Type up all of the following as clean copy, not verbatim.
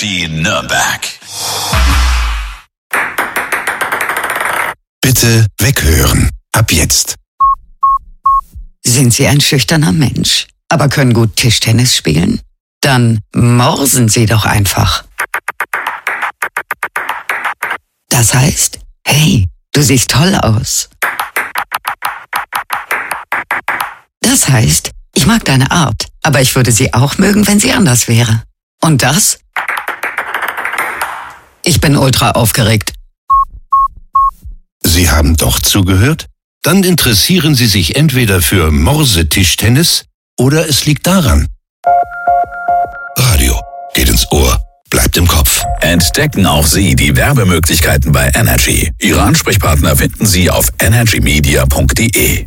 Energy Nürnberg. Bitte weghören. Ab jetzt. Sind Sie ein schüchterner Mensch, aber können gut Tischtennis spielen? Dann morsen Sie doch einfach. Das heißt, hey, du siehst toll aus. Das heißt, ich mag deine Art, aber ich würde sie auch mögen, wenn sie anders wäre. Und das? Ich bin ultra aufgeregt. Sie haben doch zugehört? Dann interessieren Sie sich entweder für Morsetischtennis oder es liegt daran. Radio geht ins Ohr, bleibt im Kopf. Entdecken auch Sie die Werbemöglichkeiten bei Energy. Ihre Ansprechpartner finden Sie auf energymedia.de.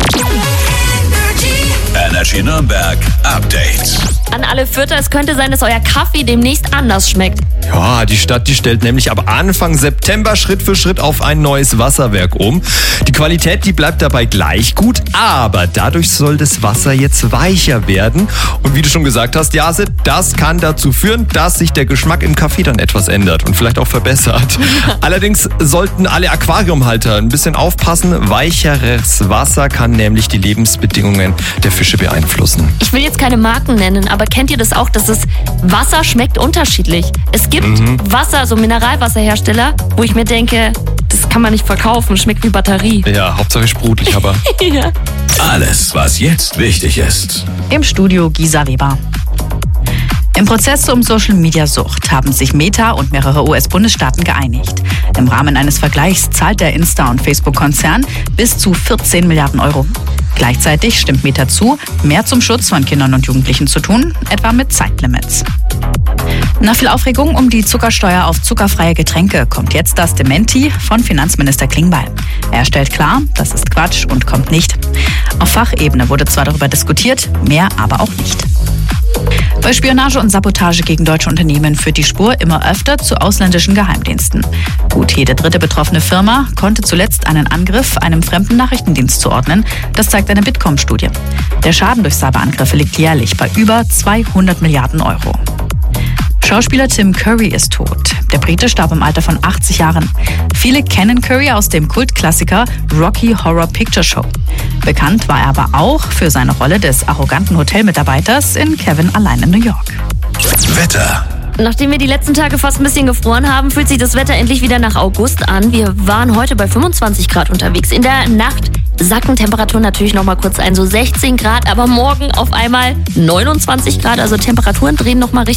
Energy Nürnberg Update. An alle Fürther, es könnte sein, dass euer Kaffee demnächst anders schmeckt. Ja, die Stadt, die stellt nämlich ab Anfang September Schritt für Schritt auf ein neues Wasserwerk um. Die Qualität, die bleibt dabei gleich gut, aber dadurch soll das Wasser jetzt weicher werden. Und wie du schon gesagt hast, Jase, das kann dazu führen, dass sich der Geschmack im Kaffee dann etwas ändert und vielleicht auch verbessert. Allerdings sollten alle Aquariumhalter ein bisschen aufpassen. Weicheres Wasser kann nämlich die Lebensbedingungen der Fische beeinflussen. Ich will jetzt keine Marken nennen, aber kennt ihr das auch, dass das Wasser schmeckt unterschiedlich? Es gibt Wasser, so Mineralwasserhersteller, wo ich mir denke, das kann man nicht verkaufen, schmeckt wie Batterie. Ja, Hauptsache sprudelig, aber... Ja. Alles, was jetzt wichtig ist. Im Studio Gisa Weber. Im Prozess um Social-Media-Sucht haben sich Meta und mehrere US-Bundesstaaten geeinigt. Im Rahmen eines Vergleichs zahlt der Insta- und Facebook-Konzern bis zu 14 Milliarden Euro. Gleichzeitig stimmt Meta zu, mehr zum Schutz von Kindern und Jugendlichen zu tun, etwa mit Zeitlimits. Nach viel Aufregung um die Zuckersteuer auf zuckerfreie Getränke kommt jetzt das Dementi von Finanzminister Klingbeil. Er stellt klar, das ist Quatsch und kommt nicht. Auf Fachebene wurde zwar darüber diskutiert, mehr aber auch nicht. Bei Spionage und Sabotage gegen deutsche Unternehmen führt die Spur immer öfter zu ausländischen Geheimdiensten. Gut jede dritte betroffene Firma konnte zuletzt einen Angriff einem fremden Nachrichtendienst zuordnen. Das zeigt eine Bitkom-Studie. Der Schaden durch Cyberangriffe liegt jährlich bei über 200 Milliarden Euro. Schauspieler Tim Curry ist tot. Der Brite starb im Alter von 80 Jahren. Viele kennen Curry aus dem Kultklassiker Rocky Horror Picture Show. Bekannt war er aber auch für seine Rolle des arroganten Hotelmitarbeiters in Kevin allein in New York. Wetter. Nachdem wir die letzten Tage fast ein bisschen gefroren haben, fühlt sich das Wetter endlich wieder nach August an. Wir waren heute bei 25 Grad unterwegs. In der Nacht sacken Temperaturen natürlich noch mal kurz ein, so 16 Grad, aber morgen auf einmal 29 Grad. Also Temperaturen drehen noch mal richtig